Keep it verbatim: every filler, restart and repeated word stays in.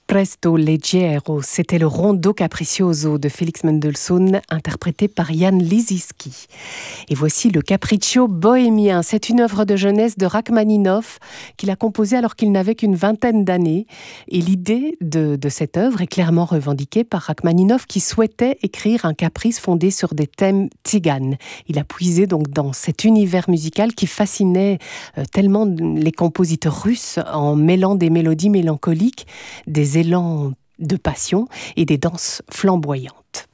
Presto leggero, c'était le Rondo Capriccioso de Félix Mendelssohn, interprété par Jan Liszewski. Et voici le Capriccio bohémien. C'est une œuvre de jeunesse de Rachmaninov qu'il a composée alors qu'il n'avait qu'une vingtaine d'années. Et l'idée de, de cette œuvre est clairement revendiquée par Rachmaninov qui souhaitait écrire un caprice fondé sur des thèmes tziganes. Il a puisé donc dans cet univers musical qui fascinait euh, tellement les compositeurs russes en mêlant des mélodies mélancoliques, des élans de passion et des danses flamboyantes.